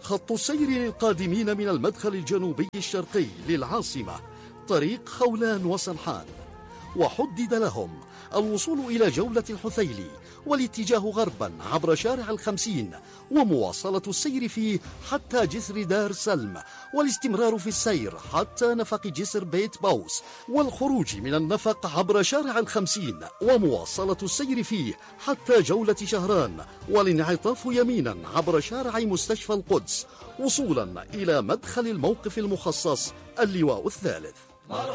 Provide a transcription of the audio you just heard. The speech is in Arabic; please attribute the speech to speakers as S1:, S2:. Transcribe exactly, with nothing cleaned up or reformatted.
S1: خط السير للقادمين من المدخل الجنوبي الشرقي للعاصمة طريق خولان وسنحان، وحدد لهم الوصول إلى جولة الحثيلي والاتجاه غربا عبر شارع الخمسين ومواصلة السير فيه حتى جسر دار سلم، والاستمرار في السير حتى نفق جسر بيت باوس، والخروج من النفق عبر شارع الخمسين ومواصلة السير فيه حتى جولة شهران، والانعطاف يمينا عبر شارع مستشفى القدس وصولا إلى مدخل الموقف المخصص اللواء الثالث.